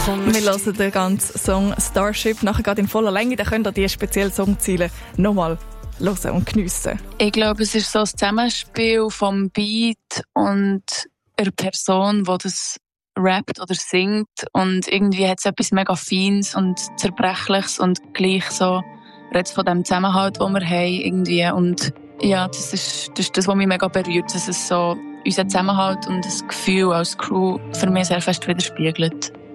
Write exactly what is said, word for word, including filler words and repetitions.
Wir hören den ganzen Song Starship nachher gerade in voller Länge. Dann könnt ihr die speziellen Songziele nochmal hören und geniessen. Ich glaube, es ist so ein Zusammenspiel vom Beat und einer Person, die das rappt oder singt. Und irgendwie hat es etwas mega Feines und Zerbrechliches und gleich so redet von dem Zusammenhalt, den wir haben. Irgendwie. Und ja, das ist, das ist das, was mich mega berührt, dass es so unseren Zusammenhalt und das Gefühl als Crew für mich sehr fest widerspiegelt.